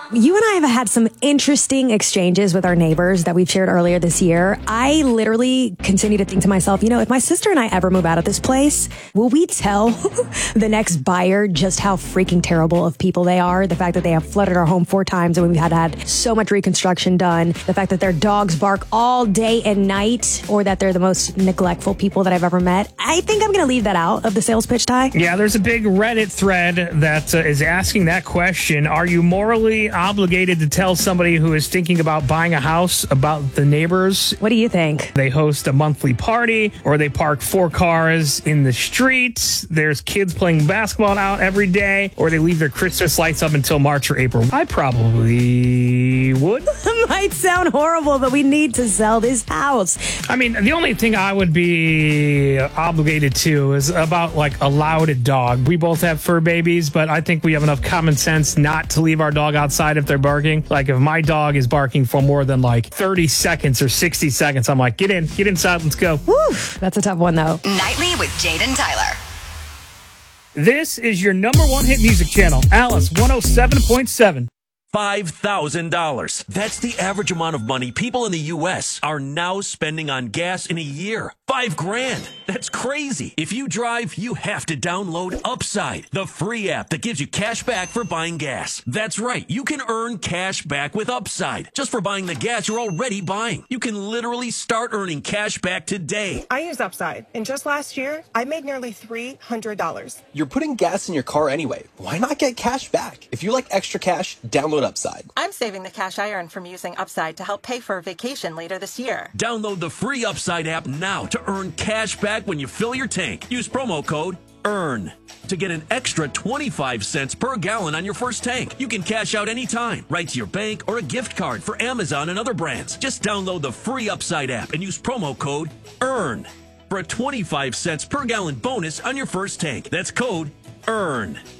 You and I have had some interesting exchanges with our neighbors that we've shared earlier this year. I literally continue to think to myself, if my sister and I ever move out of this place, will we tell the next buyer just how freaking terrible of people they are? The fact that they have flooded our home 4 times and we've had so much reconstruction done. The fact that their dogs bark all day and night, or that they're the most neglectful people that I've ever met. I think I'm going to leave that out of the sales pitch, Ty. Yeah, there's a big Reddit thread that is asking that question. Are you morally obligated to tell somebody who is thinking about buying a house about the neighbors? What do you think? They host a monthly party, or they park 4 cars in the streets. There's kids playing basketball out every day, or they leave their Christmas lights up until March or April. I probably would. Might sound horrible, but we need to sell this house. I mean, the only thing I would be obligated to is about allowed a dog. We both have fur babies, but I think we have enough common sense not to leave our dog outside if they're barking. If my dog is barking for more than 30 seconds or 60 seconds, I'm like, get inside, let's go. Woo, that's a tough one though. Nightly with Jaden Tyler. This is your number 1 hit music channel, Alice 107.7. $5,000. That's the average amount of money people in the U.S. are now spending on gas in a year. $5,000. That's crazy. If you drive, you have to download Upside, the free app that gives you cash back for buying gas. That's right. You can earn cash back with Upside just for buying the gas you're already buying. You can literally start earning cash back today. I use Upside, and just last year, I made nearly $300. You're putting gas in your car anyway. Why not get cash back? If you like extra cash, download Upside. I'm saving the cash I earn from using Upside to help pay for a vacation later this year. Download the free Upside app now to earn cash back when you fill your tank. Use promo code EARN to get an extra 25 cents per gallon on your first tank. You can cash out anytime, right to your bank or a gift card for Amazon and other brands. Just download the free Upside app and use promo code EARN for a 25 cents per gallon bonus on your first tank. That's code EARN.